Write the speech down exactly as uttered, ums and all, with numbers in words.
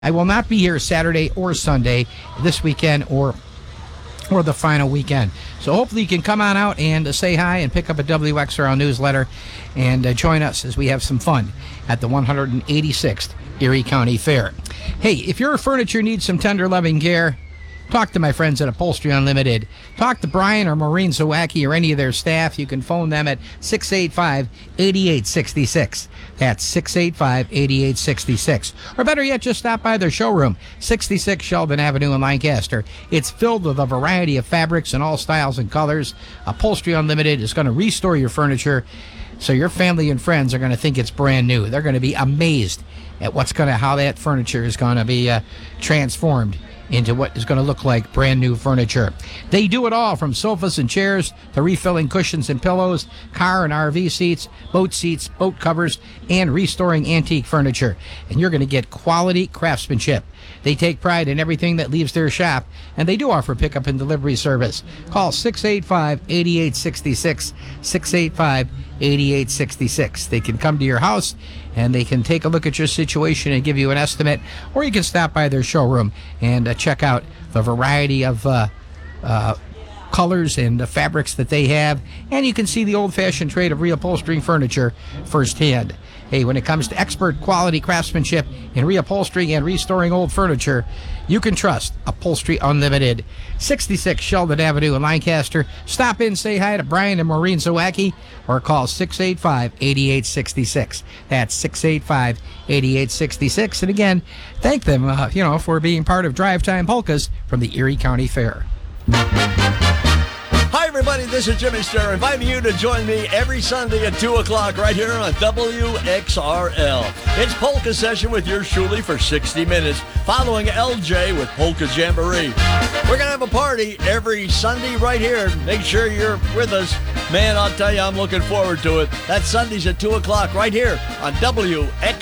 I will not be here Saturday or Sunday this weekend or or the final weekend. So hopefully you can come on out and uh, say hi and pick up a W X R L newsletter and uh, join us as we have some fun at the one hundred eighty-sixth Erie County Fair. Hey, if your furniture needs some tender loving care, talk to my friends at Upholstery Unlimited. Talk to Brian or Maureen Zawacki or any of their staff. You can phone them at six eight five, eight eight six six. That's six eight five, eight eight six six. Or better yet, just stop by their showroom, sixty-six Sheldon Avenue in Lancaster. It's filled with a variety of fabrics in all styles and colors. Upholstery Unlimited is going to restore your furniture so your family and friends are going to think it's brand new. They're going to be amazed at what's going to, how that furniture is going to be uh, transformed into what is going to look like brand new furniture. They do it all, from sofas and chairs to refilling cushions and pillows, car and R V seats, boat seats, boat covers, and restoring antique furniture. And you're going to get quality craftsmanship. They take pride in everything that leaves their shop, and they do offer pickup and delivery service. Call six eight five, eight eight six six, six eight five, eight eight six six. They can come to your house and they can take a look at your situation and give you an estimate, or you can stop by their showroom and uh, check out the variety of uh, uh, colors and the fabrics that they have, and you can see the old-fashioned trade of reupholstering furniture firsthand. Hey, when it comes to expert quality craftsmanship in reupholstering and restoring old furniture, you can trust Upholstery Unlimited. sixty-six Sheldon Avenue in Lancaster. Stop in, say hi to Brian and Maureen Zawacki, or call six eight five, eight eight six six. That's six eight five, eight eight six six. And again, thank them, uh, you know, for being part of Drive Time Polkas from the Erie County Fair. Hi, everybody. This is Jimmy Sturr, inviting you to join me every Sunday at two o'clock right here on W X R L. It's Polka Session with yours truly for sixty minutes, following L J with Polka Jamboree. We're going to have a party every Sunday right here. Make sure you're with us. Man, I'll tell you, I'm looking forward to it. That's Sundays at two o'clock right here on W X R L.